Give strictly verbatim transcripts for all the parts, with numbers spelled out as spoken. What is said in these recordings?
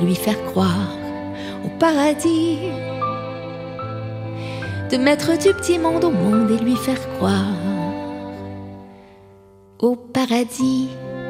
lui faire croire au paradis, de mettre du petit monde au monde et lui faire croire au paradis.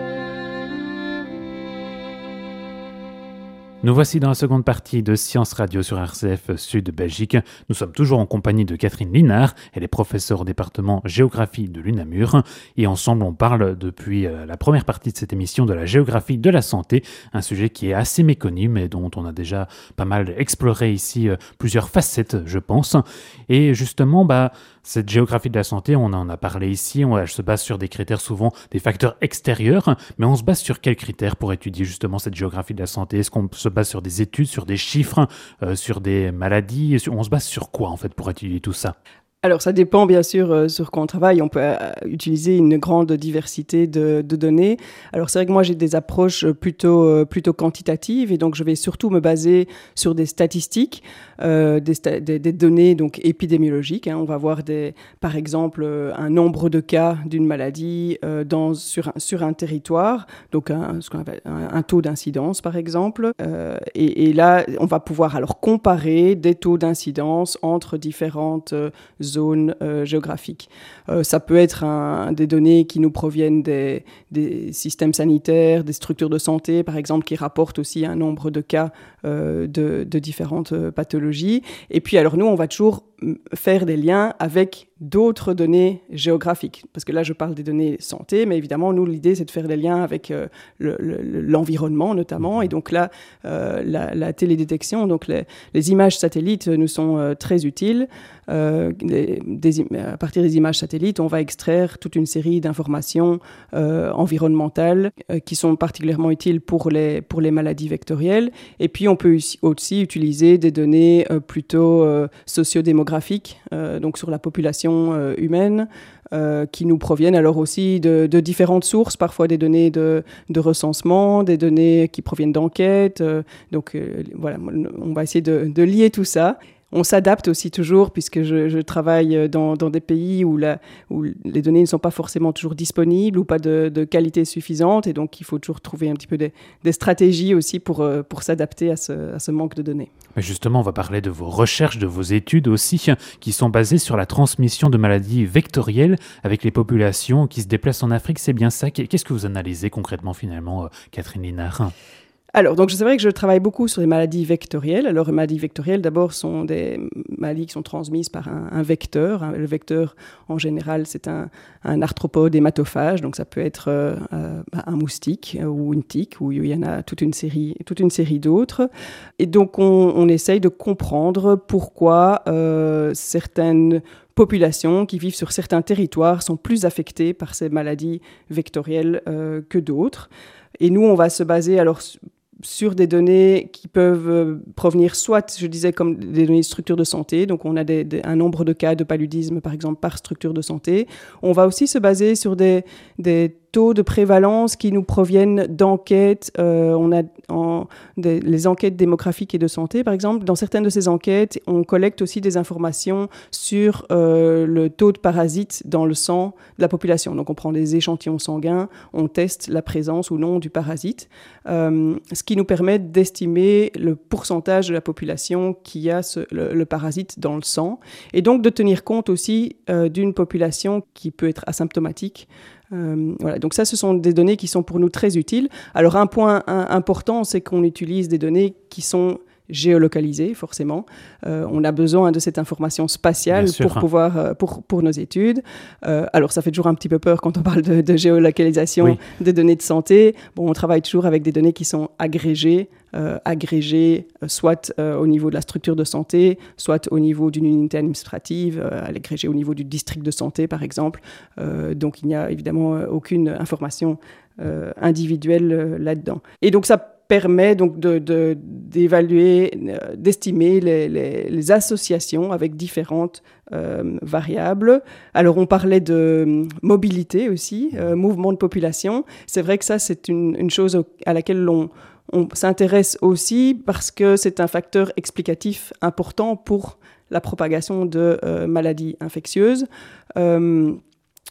Nous voici dans la seconde partie de Science Radio sur R C F Sud Belgique. Nous sommes toujours en compagnie de Catherine Linard. Elle est professeure au département géographie de l'U N A M U R. Et ensemble, on parle depuis la première partie de cette émission de la géographie de la santé, un sujet qui est assez méconnu, mais dont on a déjà pas mal exploré ici plusieurs facettes, je pense. Et justement, bah, cette géographie de la santé, on en a parlé ici, on, elle se base sur des critères souvent des facteurs extérieurs, mais on se base sur quels critères pour étudier justement cette géographie de la santé? Est-ce qu'on se base sur des études, sur des chiffres, euh, sur des maladies? On se base sur quoi en fait pour étudier tout ça? Alors, ça dépend bien sûr euh, sur quoi on travaille. On peut euh, utiliser une grande diversité de, de données. Alors, c'est vrai que moi, j'ai des approches plutôt, euh, plutôt quantitatives et donc je vais surtout me baser sur des statistiques, euh, des, sta- des, des données donc épidémiologiques. Hein. On va voir, des, par exemple, euh, un nombre de cas d'une maladie euh, dans, sur, un, sur un territoire, donc un, ce qu'on appelle un, un taux d'incidence, par exemple. Euh, et, et là, on va pouvoir alors comparer des taux d'incidence entre différentes euh, zones euh, géographiques. Euh, ça peut être un, des données qui nous proviennent des, des systèmes sanitaires, des structures de santé, par exemple, qui rapportent aussi un nombre de cas euh, de, de différentes euh, pathologies. Et puis, alors nous, on va toujours faire des liens avec d'autres données géographiques. Parce que là, je parle des données santé, mais évidemment, nous, l'idée, c'est de faire des liens avec euh, le, le, l'environnement, notamment. Et donc là, euh, la, la télédétection, donc les, les images satellites nous sont euh, très utiles. Euh, des, des, à partir des images satellites, on va extraire toute une série d'informations euh, environnementales euh, qui sont particulièrement utiles pour les, pour les maladies vectorielles. Et puis, on peut aussi utiliser des données euh, plutôt euh, sociodémographiques, euh, donc sur la population euh, humaine, euh, qui nous proviennent alors aussi de, de différentes sources, parfois des données de, de recensement, des données qui proviennent d'enquêtes. Euh, donc, euh, voilà, on va essayer de, de lier tout ça. On s'adapte aussi toujours, puisque je, je travaille dans, dans des pays où, la, où les données ne sont pas forcément toujours disponibles ou pas de, de qualité suffisante. Et donc, il faut toujours trouver un petit peu des, des stratégies aussi pour, pour s'adapter à ce, à ce manque de données. Mais justement, on va parler de vos recherches, de vos études aussi, qui sont basées sur la transmission de maladies vectorielles avec les populations qui se déplacent en Afrique. C'est bien ça. Qu'est-ce que vous analysez concrètement, finalement, Catherine Linard ? Alors, donc, c'est vrai que je travaille beaucoup sur les maladies vectorielles. Alors, les maladies vectorielles, d'abord, sont des maladies qui sont transmises par un, un vecteur. Le vecteur, en général, c'est un, un arthropode hématophage. Donc, ça peut être euh, un moustique ou une tique, où il y en a toute une série, toute une série d'autres. Et donc, on, on essaye de comprendre pourquoi euh, certaines populations qui vivent sur certains territoires sont plus affectées par ces maladies vectorielles euh, que d'autres. Et nous, on va se baser alors sur des données qui peuvent euh, provenir soit, je disais, comme des données de structure de santé, donc on a des, des, un nombre de cas de paludisme, par exemple, par structure de santé. On va aussi se baser sur des, des taux de prévalence qui nous proviennent d'enquêtes. Euh, on a en, des, les enquêtes démographiques et de santé, par exemple. Dans certaines de ces enquêtes, on collecte aussi des informations sur euh, le taux de parasites dans le sang de la population. Donc, on prend des échantillons sanguins, on teste la présence ou non du parasite, euh, ce qui nous permet d'estimer le pourcentage de la population qui a ce, le, le parasite dans le sang, et donc de tenir compte aussi euh, d'une population qui peut être asymptomatique. Euh, voilà. Donc ça, ce sont des données qui sont pour nous très utiles. Alors un point un, important, c'est qu'on utilise des données qui sont géolocalisées, forcément. Euh, on a besoin de cette information spatiale pour pouvoir euh, pour pour nos études. Euh, alors ça fait toujours un petit peu peur quand on parle de, de géolocalisation oui. des données de santé. Bon, on travaille toujours avec des données qui sont agrégées. Euh, agrégées, euh, soit euh, au niveau de la structure de santé, soit au niveau d'une unité administrative, euh, agrégées au niveau du district de santé, par exemple. Euh, donc, il n'y a évidemment euh, aucune information euh, individuelle euh, là-dedans. Et donc, ça permet donc de, de, d'évaluer, euh, d'estimer les, les, les associations avec différentes euh, variables. Alors, on parlait de mobilité aussi, euh, mouvement de population. C'est vrai que ça, c'est une, une chose à laquelle l'on On s'intéresse aussi parce que c'est un facteur explicatif important pour la propagation de euh, maladies infectieuses. Euh,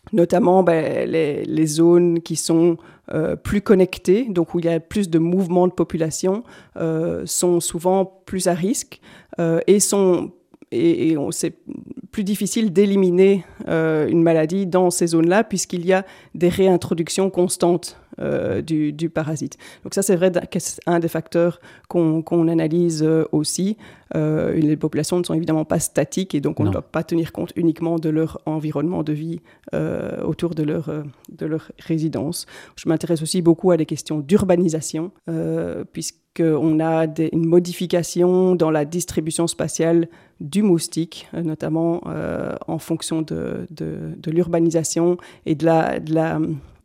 notamment ben, les, les zones qui sont euh, plus connectées, donc où il y a plus de mouvements de population, euh, sont souvent plus à risque euh, et sont et, et on, c'est plus difficile d'éliminer euh, une maladie dans ces zones-là puisqu'il y a des réintroductions constantes euh, du, du parasite. Donc ça, c'est vrai que c'est un des facteurs qu'on, qu'on analyse euh, aussi. Euh, les populations ne sont évidemment pas statiques et donc on non. ne doit pas tenir compte uniquement de leur environnement de vie euh, autour de leur, euh, de leur résidence. Je m'intéresse aussi beaucoup à des questions d'urbanisation euh, puisqu'on a des, une modification dans la distribution spatiale du moustique, euh, notamment euh, en fonction de, de, de l'urbanisation et de la, de la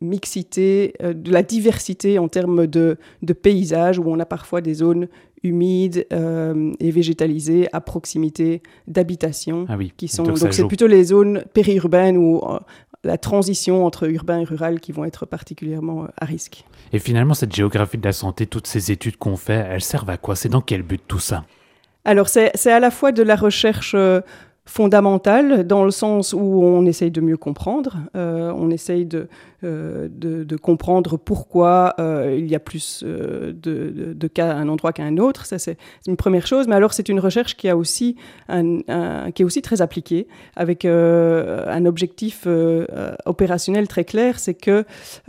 mixité, euh, de la diversité en termes de, de paysages où on a parfois des zones humides euh, et végétalisées à proximité d'habitations. Ah oui, qui sont, donc, donc c'est plutôt les zones périurbaines où euh, la transition entre urbain et rural qui vont être particulièrement euh, à risque. Et finalement, cette géographie de la santé, toutes ces études qu'on fait, elles servent à quoi ? C'est dans quel but tout ça ? Alors, c'est, c'est à la fois de la recherche euh, fondamentale, dans le sens où on essaye de mieux comprendre, euh, on essaye de, euh, de, de comprendre pourquoi euh, il y a plus euh, de, de, de cas à un endroit qu'à un autre. Ça, c'est, c'est une première chose. Mais alors, c'est une recherche qui, a aussi un, un, qui est aussi très appliquée, avec euh, un objectif euh, opérationnel très clair, c'est que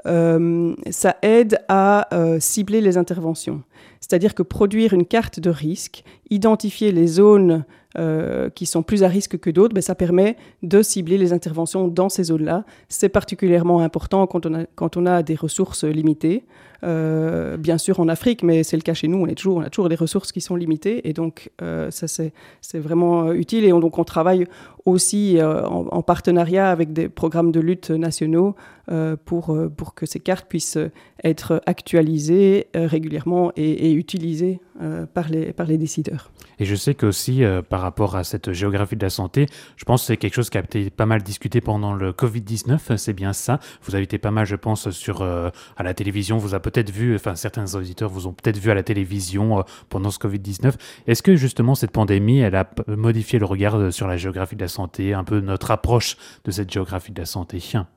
euh, ça aide à euh, cibler les interventions. C'est-à-dire que produire une carte de risque, identifier les zones euh, qui sont plus à risque que d'autres, ben, ça permet de cibler les interventions dans ces zones-là. C'est particulièrement important quand on a, quand on a des ressources limitées. Euh, bien sûr en Afrique, mais c'est le cas chez nous, on, est toujours, on a toujours des ressources qui sont limitées et donc euh, ça c'est, c'est vraiment utile. Et on, donc on travaille aussi euh, en, en partenariat avec des programmes de lutte nationaux euh, pour, pour que ces cartes puissent être actualisées euh, régulièrement et, et utilisées euh, par, les, par les décideurs. Et je sais qu'aussi, euh, par rapport à cette géographie de la santé, je pense que c'est quelque chose qui a été pas mal discuté pendant le covid dix-neuf, c'est bien ça. Vous avez été pas mal, je pense, sur, euh, à la télévision, vous avez peut-être vu, enfin certains auditeurs vous ont peut-être vu à la télévision euh, pendant ce covid dix-neuf. Est-ce que justement cette pandémie, elle a p- modifié le regard sur la géographie de la santé, un peu notre approche de cette géographie de la santé ?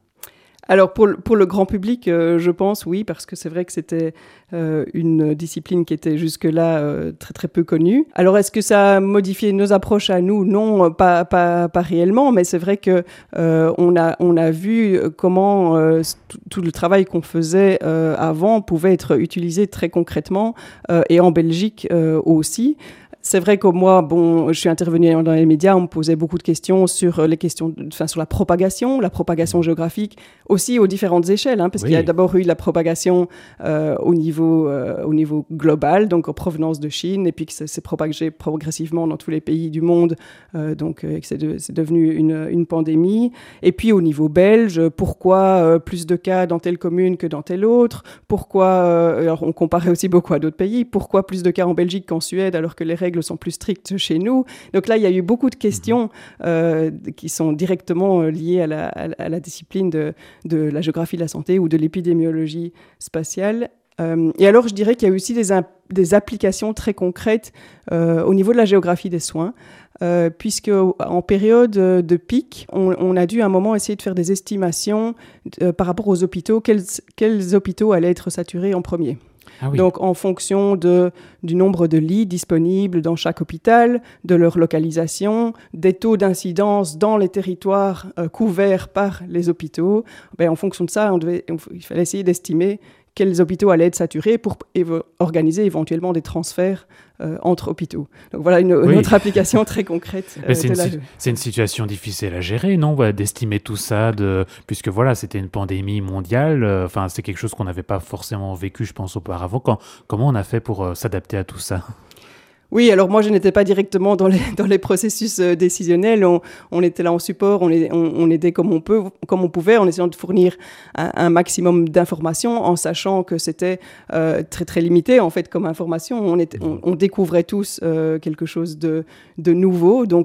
Alors pour le, pour le grand public, euh, je pense oui, parce que c'est vrai que c'était euh, une discipline qui était jusque-là euh, très très peu connue. Alors est-ce que ça a modifié nos approches à nous ? Non, pas pas pas réellement, mais c'est vrai que euh, on a on a vu comment euh, tout, tout le travail qu'on faisait euh, avant pouvait être utilisé très concrètement euh, et en Belgique euh, aussi. C'est vrai que moi, bon, je suis intervenue dans les médias, on me posait beaucoup de questions sur les questions, enfin sur la propagation, la propagation géographique, aussi aux différentes échelles, hein, parce oui. qu'il y a d'abord eu la propagation euh, au niveau euh, au niveau global, donc en provenance de Chine, et puis que ça s'est propagé progressivement dans tous les pays du monde, euh, donc euh, que c'est, de, c'est devenu une, une pandémie. Et puis au niveau belge, pourquoi euh, plus de cas dans telle commune que dans telle autre ? Pourquoi euh, alors on comparait aussi beaucoup à d'autres pays. Pourquoi plus de cas en Belgique qu'en Suède alors que les règles sont plus strictes chez nous. Donc là, il y a eu beaucoup de questions euh, qui sont directement liées à la, à la discipline de, de la géographie de la santé ou de l'épidémiologie spatiale. Euh, et alors, je dirais qu'il y a aussi des, imp- des applications très concrètes euh, au niveau de la géographie des soins, euh, puisque en période de pic, on, on a dû à un moment essayer de faire des estimations euh, par rapport aux hôpitaux, quels, quels hôpitaux allaient être saturés en premier. Ah oui. Donc, en fonction de, du nombre de lits disponibles dans chaque hôpital, de leur localisation, des taux d'incidence dans les territoires euh, couverts par les hôpitaux, ben, en fonction de ça, on devait, on, il fallait essayer d'estimer quels hôpitaux allaient être saturés pour évo- organiser éventuellement des transferts euh, entre hôpitaux. Donc voilà une, une oui. autre application très concrète. Euh, c'est, de une, la... si- c'est une situation difficile à gérer, non ? Ouais, d'estimer tout ça, de... puisque voilà, c'était une pandémie mondiale. Enfin, euh, c'est quelque chose qu'on n'avait pas forcément vécu, je pense, auparavant. Quand, comment on a fait pour euh, s'adapter à tout ça ? Oui, alors moi, je n'étais pas directement dans les, dans les processus euh, décisionnels. On, on était là en support, on, est, on, on aidait comme on, peut, comme on pouvait, en essayant de fournir un, un maximum d'informations, en sachant que c'était euh, très, très limité, en fait, comme information. On, était, on, on découvrait tous euh, quelque chose de, de nouveau. Donc,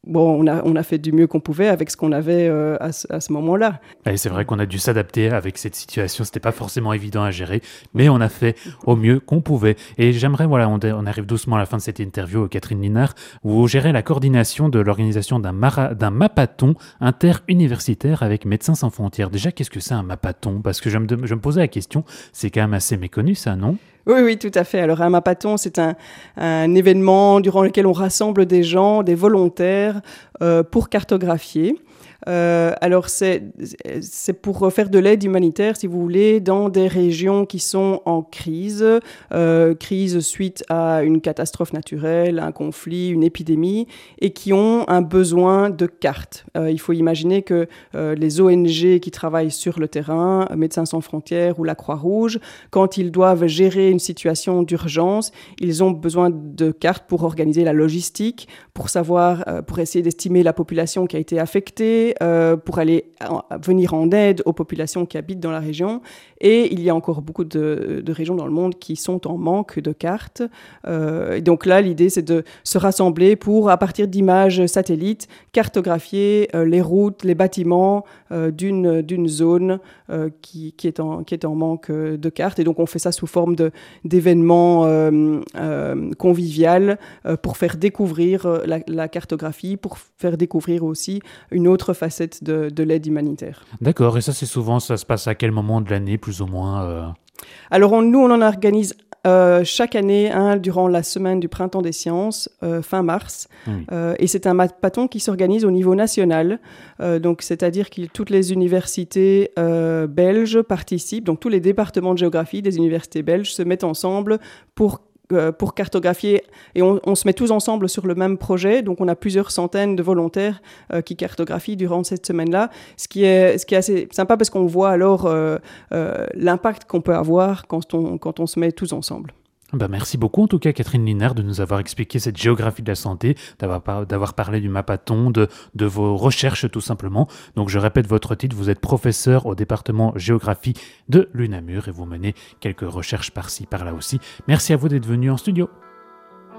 bon, on a, on a fait du mieux qu'on pouvait avec ce qu'on avait euh, à, ce, à ce moment-là. Et c'est vrai qu'on a dû s'adapter avec cette situation. C'était pas forcément évident à gérer, mais on a fait au mieux qu'on pouvait. Et j'aimerais, voilà, on, on arrive doucement à la fin de cette interview, Catherine Linard, où vous gérez la coordination de l'organisation d'un, mara, d'un mappathon interuniversitaire avec Médecins sans frontières. Déjà, qu'est-ce que c'est un mappathon? Parce que je me, je me posais la question, c'est quand même assez méconnu ça, non? Oui, oui, tout à fait. Alors, un mappathon, c'est un, un événement durant lequel on rassemble des gens, des volontaires, euh, pour cartographier. Euh, alors, c'est, c'est pour faire de l'aide humanitaire, si vous voulez, dans des régions qui sont en crise, euh, crise suite à une catastrophe naturelle, un conflit, une épidémie, et qui ont un besoin de cartes. Euh, il faut imaginer que euh, les O N G qui travaillent sur le terrain, Médecins sans frontières ou la Croix-Rouge, quand ils doivent gérer une situation d'urgence, ils ont besoin de cartes pour organiser la logistique, pour savoir, euh, pour essayer d'estimer la population qui a été affectée, Euh, pour aller en, venir en aide aux populations qui habitent dans la région. Et il y a encore beaucoup de, de régions dans le monde qui sont en manque de cartes. Euh, et donc là, l'idée, c'est de se rassembler pour, à partir d'images satellites, cartographier euh, les routes, les bâtiments euh, d'une, d'une zone euh, qui, qui, est en, qui est en manque de cartes. Et donc, on fait ça sous forme de, d'événements euh, euh, convivial euh, pour faire découvrir la, la cartographie, pour faire découvrir aussi une autre facette de, de l'aide humanitaire. D'accord, et ça c'est souvent, ça se passe à quel moment de l'année plus ou moins euh... Alors on, nous on en organise euh, chaque année un hein, durant la semaine du printemps des sciences, euh, fin mars, oui. euh, et c'est un mappathon qui s'organise au niveau national, euh, donc c'est-à-dire que toutes les universités euh, belges participent, donc tous les départements de géographie des universités belges se mettent ensemble pour pour cartographier, et on, on se met tous ensemble sur le même projet, donc on a plusieurs centaines de volontaires euh, qui cartographient durant cette semaine-là, ce qui est, ce qui est assez sympa parce qu'on voit alors euh, euh, l'impact qu'on peut avoir quand on, quand on se met tous ensemble. Ben merci beaucoup en tout cas Catherine Linard de nous avoir expliqué cette géographie de la santé, d'avoir, d'avoir parlé du mappathon, de, de vos recherches tout simplement. Donc je répète votre titre, vous êtes professeur au département géographie de l'UNAMUR et vous menez quelques recherches par-ci par-là aussi. Merci à vous d'être venu en studio.